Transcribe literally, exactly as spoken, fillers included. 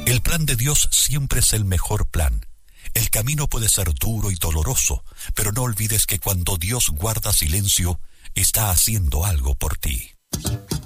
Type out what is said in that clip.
El plan de Dios siempre es el mejor plan. El camino puede ser duro y doloroso, pero no olvides que cuando Dios guarda silencio, está haciendo algo por ti.